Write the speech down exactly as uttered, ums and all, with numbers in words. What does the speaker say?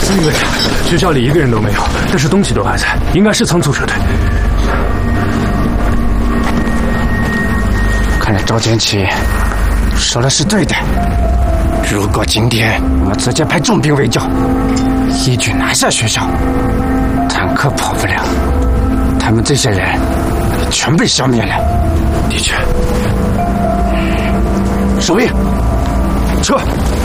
司令队长，学校里一个人都没有，但是东西都还在，应该是仓促撤退。 看来周天启说的是对的。如果今天我们直接派重兵围剿，一举拿下学校，坦克跑不了，他们这些人全被消灭了。 的确。 守卫， 撤。